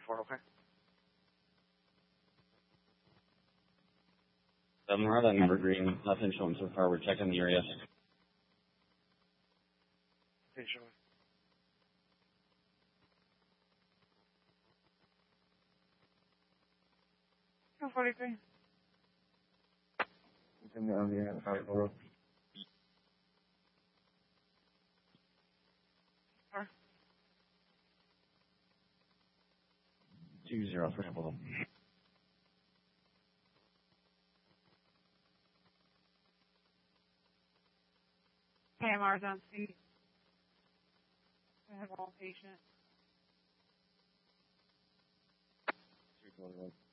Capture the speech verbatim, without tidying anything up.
four, okay. Um, we're on Evergreen. Nothing showing so far. We're checking the area. Okay, sure. two forty-three. Continue on the outside road. Sure. Two zero three. K M R's on speed. I have all patient. Three twenty one.